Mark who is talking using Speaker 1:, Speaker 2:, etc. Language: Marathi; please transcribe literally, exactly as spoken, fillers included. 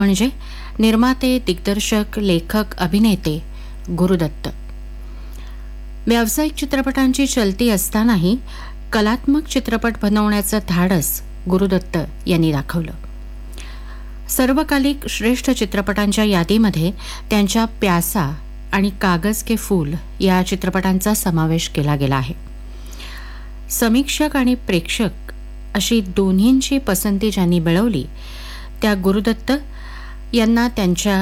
Speaker 1: म्हणजे निर्माते, दिग्दर्शक, लेखक, अभिनेते गुरुदत्त. व्यावसायिक चित्रपटांची चलती असतानाही कलात्मक चित्रपट बनवण्याचं धाडस गुरुदत्त यांनी दाखवलं. सर्वकालिक श्रेष्ठ चित्रपटांच्या यादीमध्ये त्यांच्या प्यासा आणि कागज के फूल या चित्रपटांचा समावेश केला गेला आहे. समीक्षक आणि प्रेक्षक अशी दोन्हींची पसंती ज्यांनी मिळवली त्या गुरुदत्त यांना त्यांच्या